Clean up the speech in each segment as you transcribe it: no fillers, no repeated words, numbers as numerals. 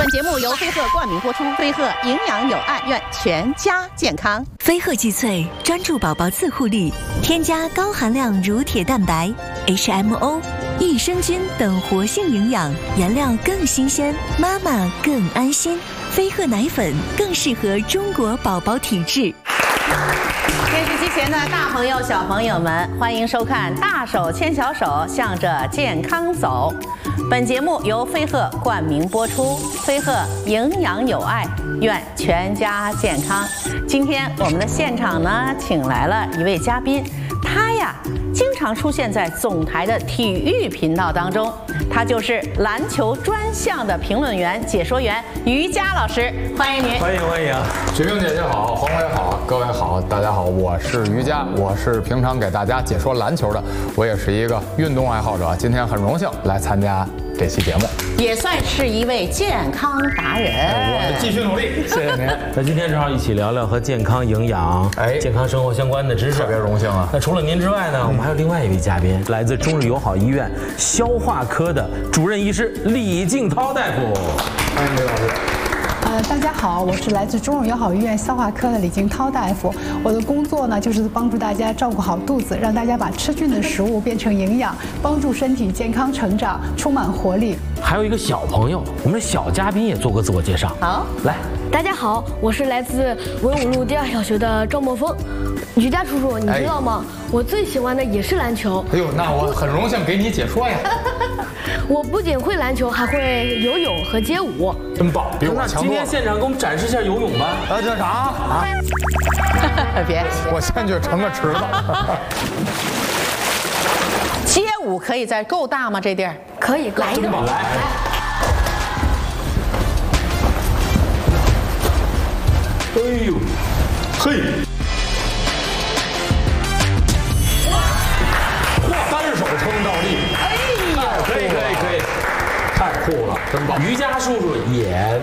本节目由飞鹤冠名播出，飞鹤营养有爱，愿全家健康。 飞鹤济萃专注宝宝自护力，添加高含量乳铁蛋白、HMO、益生菌等活性营养，原料更新鲜，妈妈更安心。飞鹤奶粉更适合中国宝宝体质。 电视机前的大朋友、小朋友们，欢迎收看《大手牵小手，向着健康走》。本节目由飞鹤冠名播出，飞鹤营养有爱，愿全家健康。今天我们的现场呢，请来了一位嘉宾，他呀经常出现在总台的体育频道当中，他就是篮球专项的评论员、解说员于佳老师，欢迎您。 欢迎欢迎， 雪萍姐姐好，黄伟好，各位好，大家好，我是于佳，我是平常给大家解说篮球的，我也是一个运动爱好者，今天很荣幸来参加这期节目， 也算是一位健康达人。 我们继续努力，谢谢您。 那今天正好一起聊聊和健康、营养、健康生活相关的知识， 特别荣幸啊。 那除了您之外呢，我们还有另外一位嘉宾，来自中日友好医院消化科的主任医师李敬涛大夫。 欢迎李老师。 大家好，我是来自中日友好医院消化科的李敬涛大夫。我的工作呢，就是帮助大家照顾好肚子，让大家把吃进的食物变成营养，帮助身体健康成长，充满活力。 还有一个小朋友，我们的小嘉宾也做个自我介绍。 好， 来， 大家好，我是来自文武路第2小学的赵墨峰。于佳叔叔，你知道吗？我最喜欢的也是篮球。 哎呦，那我很荣幸给你解说呀。 我不仅会篮球，还会游泳和街舞。 真棒，比我强多了。 今天现场给我们展示一下游泳吧。 这啥啊？ 别， 我先去盛个池子。 街舞可以在够大吗？这地儿可以，来一个， 来。哎呦，嘿！ 单手撑倒立， 哎呀，可以， 太酷了，真棒！ 于佳叔叔也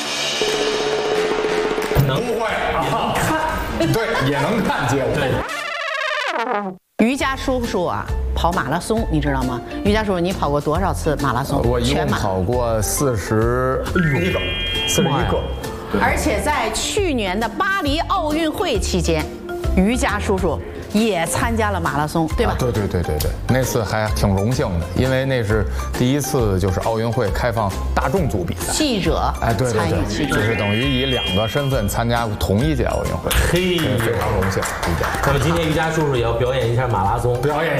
能不会啊，对，也能看街舞。 对， 于佳叔叔啊，跑马拉松，你知道吗？于佳叔叔，你跑过多少次马拉松？ 我一共全马跑过41个， 而且在去年的巴黎奥运会期间，于佳叔叔也参加了马拉松，对吧？ 对，那次还挺荣幸的，因为那是第一次就是奥运会开放大众组比赛， 记者对， 参与其中， 就是等于以2个身份参加同一届奥运会， 嘿， 非常荣幸。 那么今天于佳叔叔也要表演一下马拉松，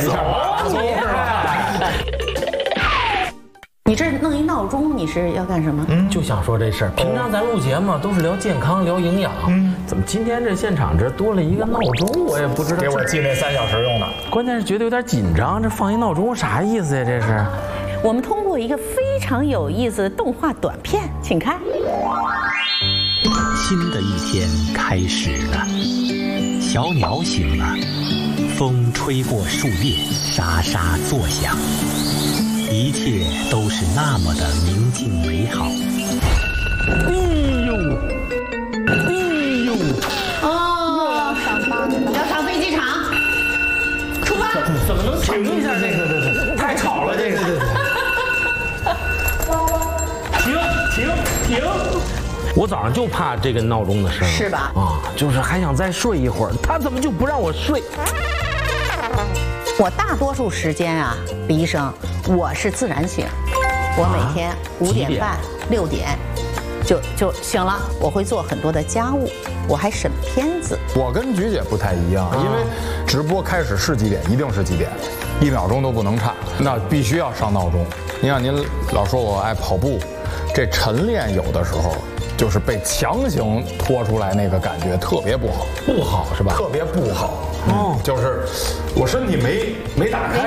你这弄一闹钟，你是要干什么？ 就想说这事儿。平常咱录节目都是聊健康、聊营养，怎么今天这现场这多了一个闹钟？我也不知道。 给我记那3小时用的。 关键是觉得有点紧张，这放一闹钟啥意思呀？这是。 我们通过一个非常有意思的动画短片，请看。 新的一天开始了，小鸟醒了，风吹过树叶，沙沙作响。一切都是那么的宁静美好。 哦，要上飞机场，出发。 怎么能停一下？这个太吵了，这个。停！我早上就怕这个闹钟的声， 是吧？ 啊，就是还想再睡一会儿，他怎么就不让我睡？ 我大多数时间啊，李医生，我是自然醒。我每天5点半、6点就醒了，我会做很多的家务，我还审片子。 我跟菊姐不太一样，因为直播开始是几点，一定是几点，1秒钟都不能差，那必须要上闹钟。您看您老说我爱跑步，这晨练有的时候就是被强行拖出来，那个感觉特别不好， 不好是吧？ 特别不好。就是我身体没打开，